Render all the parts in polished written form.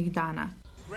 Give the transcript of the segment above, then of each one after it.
ovih dana.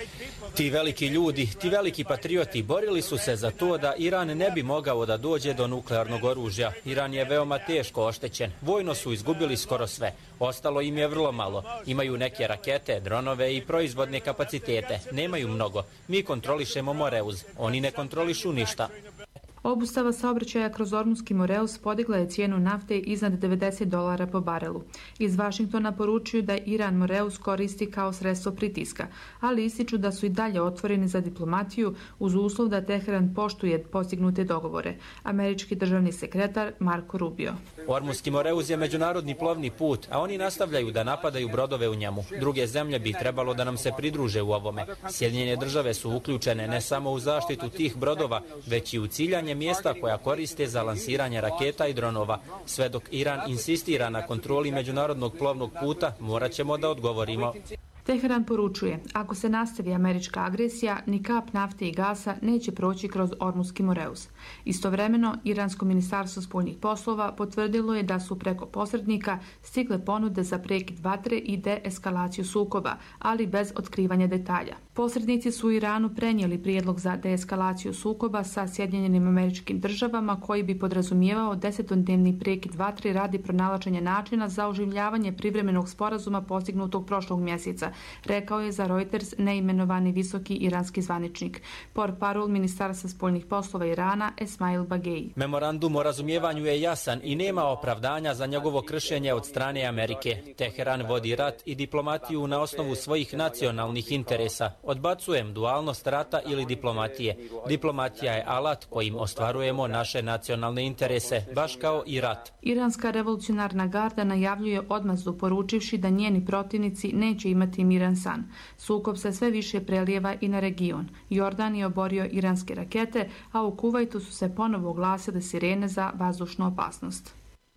Ti veliki ljudi, ti veliki patrioti borili su se za to da Iran ne bi mogao da dođe do nuklearnog oružja. Iran je veoma teško oštećen. Vojno su izgubili skoro sve. Ostalo im je vrlo malo. Imaju neke rakete, dronove i proizvodne kapacitete. Nemaju mnogo. Mi kontrolišemo Moreuz. Oni ne kontrolišu ništa. Obustava saobraćaja kroz Ormuski Moreus podigla je cijenu nafte iznad $90 po barelu. Iz Vašingtona poručuju da Iran Moreus koristi kao sredstvo pritiska, ali ističu da su i dalje otvoreni za diplomatiju uz uslov da Teheran poštuje postignute dogovore. Američki državni sekretar Marco Rubio. Ormuski Moreus je međunarodni plovni put, a oni nastavljaju da napadaju brodove u njemu. Druge zemlje bi trebalo da nam se pridruže u ovome. Sjedinjene države su uključene ne samo u zaštitu tih brodova, već i u ciljanje mjesta koja koriste za lansiranje raketa i dronova. Sve dok Iran insistira na kontroli međunarodnog plovnog puta, morat ćemo da odgovorimo. Teheran poručuje, ako se nastavi američka agresija, ni kap nafte i gasa neće proći kroz Ormuski Moreus. Istovremeno, Iransko ministarstvo spoljnih poslova potvrdilo je da su preko posrednika stigle ponude za prekid vatre i deeskalaciju sukoba, ali bez otkrivanja detalja. Posrednici su u Iranu prenijeli prijedlog za deeskalaciju sukoba sa Sjedinjenim Američkim Državama koji bi podrazumijevao 10-dnevni prekid vatre radi pronalaženja načina za oživljavanje privremenog sporazuma postignutog prošlog mjeseca, rekao je za Reuters neimenovani visoki iranski zvaničnik. Portparol Ministarstva spoljnih poslova Irana Esmail Bagei. Memorandum o razumijevanju je jasan i nema opravdanja za njegovo kršenje od strane Amerike. Teheran vodi rat i diplomatiju na osnovu svojih nacionalnih interesa. Odbacujem dualnost rata ili diplomatije. Diplomatija je alat kojim ostvarujemo naše nacionalne interese, baš kao i rat. Iranska revolucionarna garda najavljuje odmazdu poručivši da njeni protivnici neće imati miran san. Sukob se sve više prelijeva i na region. Jordan je oborio iranske rakete, a u Kuvajtu su se ponovo oglasile sirene za vazdušnu opasnost.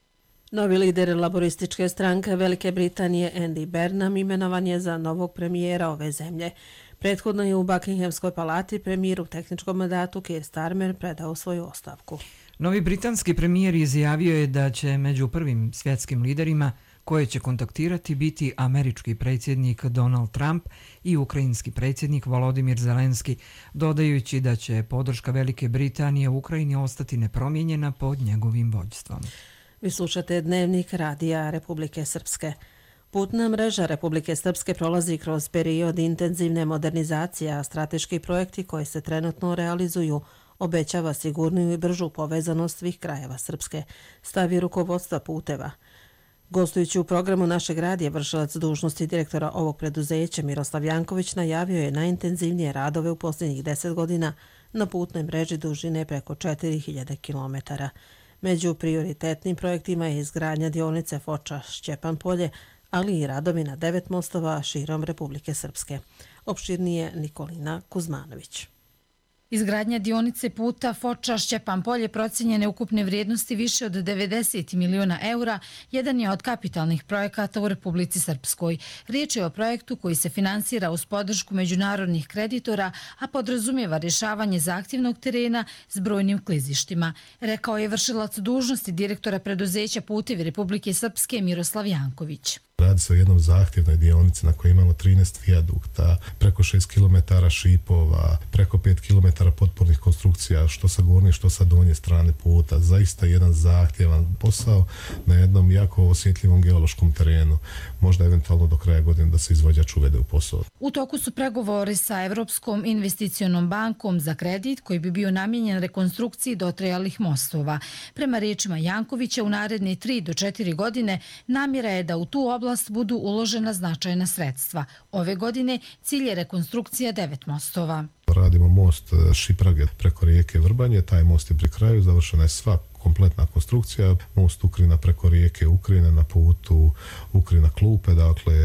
Novi lider laborističke stranke Velike Britanije Andy Burnham imenovan je za novog premijera ove zemlje. Prethodno je u Buckinghamskoj palati premijer u tehničkom mandatu Keir Starmer predao svoju ostavku. Novi britanski premijer izjavio je da će među prvim svjetskim liderima koje će kontaktirati biti američki predsjednik Donald Trump i ukrajinski predsjednik Volodymyr Zelenski, dodajući da će podrška Velike Britanije u Ukrajini ostati nepromijenjena pod njegovim vođstvom. Vi slušate Dnevnik Radija Republike Srpske. Putna mreža Republike Srpske prolazi kroz period intenzivne modernizacije, a strateški projekti koji se trenutno realizuju obećava sigurniju i bržu povezanost svih krajeva Srpske, stavi rukovodstva puteva. Gostujući u programu našeg radija, vršilac dužnosti direktora ovog preduzeća Miroslav Janković najavio je najintenzivnije radove u posljednjih 10 godina na putnoj mreži dužine preko 4000 km. Među prioritetnim projektima je izgradnja dionice Foča-Šćepan Polje, ali i radovi na 9 mostova širom Republike Srpske. Opširnije Nikolina Kuzmanović. Izgradnja dionice puta Foča-Šćepan Polje procijenjene ukupne vrijednosti više od 90 miliona eura jedan je od kapitalnih projekata u Republici Srpskoj. Riječ je o projektu koji se finansira uz podršku međunarodnih kreditora, a podrazumijeva rješavanje zahtjevnog terena s brojnim klizištima, rekao je vršilac dužnosti direktora preduzeća Putevi Republike Srpske Miroslav Janković. Radi se o jednom zahtjevnoj dionici na kojoj imamo 13 vijadukta, preko 6 km šipova, preko 5 km potpornih konstrukcija, što sa gornje, što sa donje strane puta. Zaista jedan zahtjevan posao na jednom jako osjetljivom geološkom terenu. Možda eventualno do kraja godine da se izvođač uvede u posao. U toku su pregovori sa Evropskom investicionom bankom za kredit koji bi bio namijenjen rekonstrukciji dotrajalih mostova. Prema riječima Jankovića, u naredne 3 do 4 godine namjera je da u tu oblast budu uložena značajna sredstva. Ove godine cilj je rekonstrukcija 9 mostova. Radimo most Šiprage preko rijeke Vrbanje, taj most je pri kraju, završena je sva kompletna konstrukcija. Most Ukrina preko rijeke Ukrine na putu Ukrina-Klupe, dakle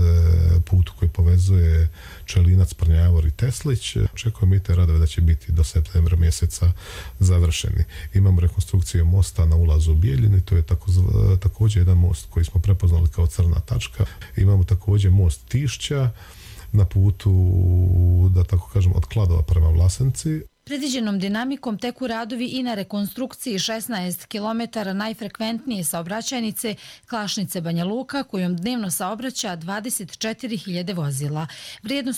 putu koji povezuje Čelinac, Prnjavor i Teslić. Očekujemo i te radove da će biti do septembra mjeseca završeni. Imamo rekonstrukciju mosta na ulazu u Bijeljini, to je također jedan most koji smo prepoznali kao crna tačka. Imamo također most Tišća na putu, da tako kažem, od Kladova prema Vlasenci. Predviđenom dinamikom teku radovi i na rekonstrukciji 16 km najfrekventnije saobraćajnice Klašnice Banja Luka, kojom dnevno saobraća 24.000 vozila. Vrijednost